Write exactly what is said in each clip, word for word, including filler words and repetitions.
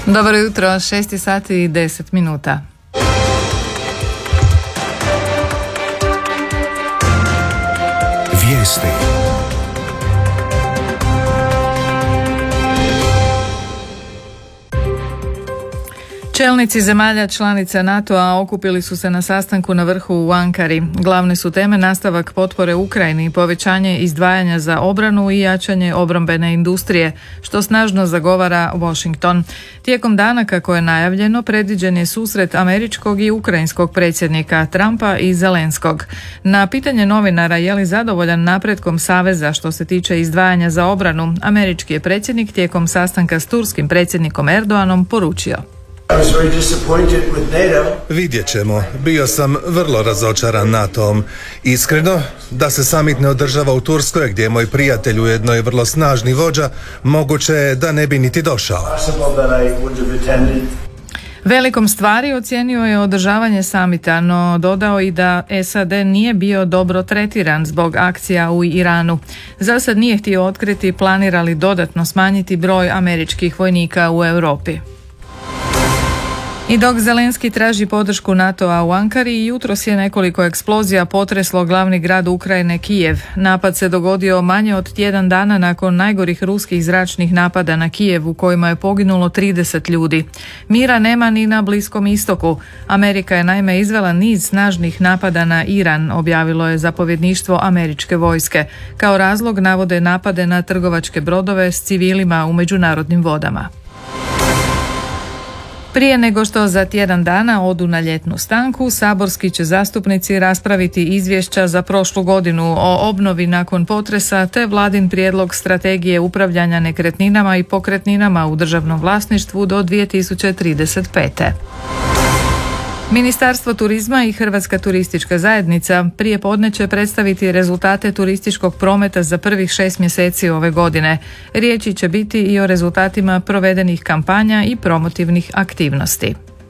Dobro jutro, šest sati i deset minuta. Vijesti. Čelnici zemalja članica NATO-a okupili su se na sastanku na vrhu u Ankari. Glavne su teme nastavak potpore Ukrajini, povećanje izdvajanja za obranu i jačanje obrambene industrije, što snažno zagovara Washington. Tijekom dana, kako je najavljeno, predviđen je susret američkog i ukrajinskog predsjednika Trumpa i Zelenskog. Na pitanje novinara je li zadovoljan napretkom saveza što se tiče izdvajanja za obranu, američki je predsjednik tijekom sastanka s turskim predsjednikom Erdoganom poručio: Vidjet ćemo. Bio sam vrlo razočaran NATO-om. Iskreno, da se summit ne održava u Turskoj, gdje je moj prijatelj ujedno i vrlo snažni vođa, moguće je da ne bi niti došao. Velikom stvari ocijenio je održavanje samita, no dodao i da S A D nije bio dobro tretiran zbog akcija u Iranu. Za sad nije htio otkriti planira li dodatno smanjiti broj američkih vojnika u Europi. I dok Zelenski traži podršku NATO-a u Ankari, jutros je nekoliko eksplozija potreslo glavni grad Ukrajine, Kijev. Napad se dogodio manje od tjedan dana nakon najgorih ruskih zračnih napada na Kijev, u kojima je poginulo trideset ljudi. Mira nema ni na Bliskom istoku. Amerika je naime izvela niz snažnih napada na Iran, objavilo je zapovjedništvo američke vojske. Kao razlog navode napade na trgovačke brodove s civilima u međunarodnim vodama. Prije nego što za tjedan dana odu na ljetnu stanku, saborski će zastupnici raspraviti izvješća za prošlu godinu o obnovi nakon potresa te vladin prijedlog strategije upravljanja nekretninama i pokretninama u državnom vlasništvu do dvije tisuće trideset pete. Ministarstvo turizma i Hrvatska turistička zajednica prije podne će predstaviti rezultate turističkog prometa za prvih šest mjeseci ove godine. Riječi će biti i o rezultatima provedenih kampanja i promotivnih aktivnosti.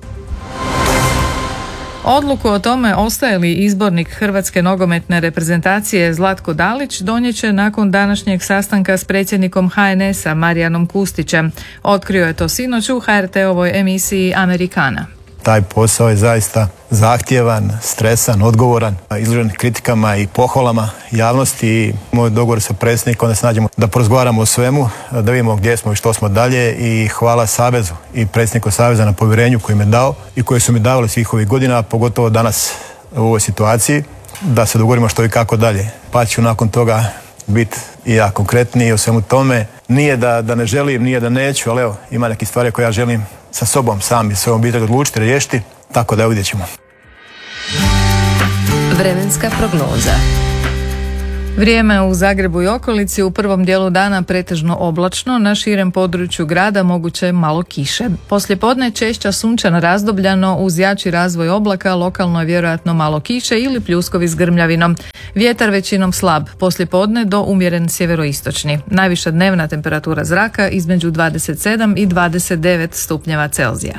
Odluku o tome ostaje li izbornik Hrvatske nogometne reprezentacije Zlatko Dalić donijet će nakon današnjeg sastanka s predsjednikom H N S-a Marijanom Kustićem. Otkrio je to sinoć u H R T-ovoj emisiji Amerikana. Taj posao je zaista zahtjevan, stresan, odgovoran, izložen kritikama i pohvalama javnosti i moj dogovor sa predsjednikom da se nađemo da porazgovaramo o svemu, da vidimo gdje smo i što smo dalje i hvala Savezu i predsjedniku Saveza na povjerenju koji me dao i koji su mi davali svih ovih godina, pogotovo danas u ovoj situaciji, da se dogovorimo što i kako dalje. Pa ću nakon toga biti i ja konkretniji o svemu tome. Nije da, da ne želim, nije da neću, ali evo, ima neke stvari koje ja želim sa sobom sam i svojom obitelji odlučiti, riješiti, tako da evo vidjet ćemo. Vremenska prognoza. Vrijeme u Zagrebu i okolici u prvom dijelu dana pretežno oblačno, na širem području grada moguće malo kiše. Poslijepodne češća sunčana razdoblja, no uz jači razvoj oblaka lokalno je vjerojatno malo kiše ili pljuskovi s grmljavinom. Vjetar većinom slab, poslijepodne do umjeren sjeveroistočni. Najviša dnevna temperatura zraka između dvadeset sedam i dvadeset devet stupnjeva Celzija.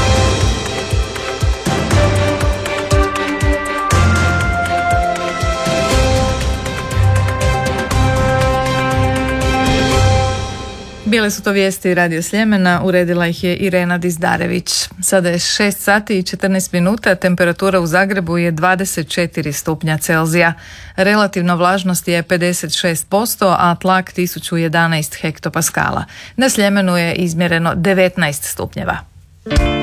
Bile su to vijesti Radio Sljemena, uredila ih je Irena Dizdarević. Sada je šest sati i četrnaest minuta, temperatura u Zagrebu je dvadeset četiri stupnja Celzija. Relativna vlažnost je pedeset šest posto, a tlak tisuću jedanaest hektopaskala. Na Sljemenu je izmjereno devetnaest stupnjeva.